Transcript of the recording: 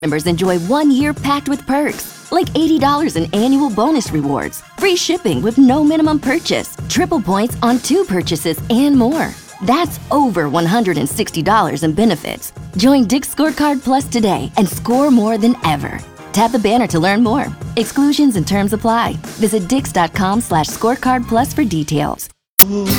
Members enjoy 1 year packed with perks, like $80 in annual bonus rewards, free shipping with no minimum purchase, triple points on 2 purchases, and more. That's over $160 in benefits. Join Dick's Scorecard Plus today and score more than ever. Tap the banner to learn more. Exclusions and terms apply. Visit dix.com/scorecard plus for details.